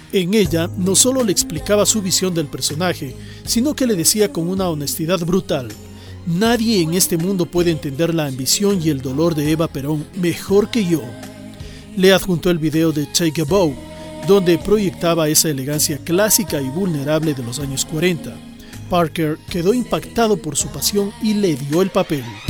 En ella no solo le explicaba su visión del personaje, sino que le decía con una honestidad brutal: nadie en este mundo puede entender la ambición y el dolor de Eva Perón mejor que yo. Le adjuntó el video de Take a Bow, donde proyectaba esa elegancia clásica y vulnerable de los años 40. Parker quedó impactado por su pasión y le dio el papel.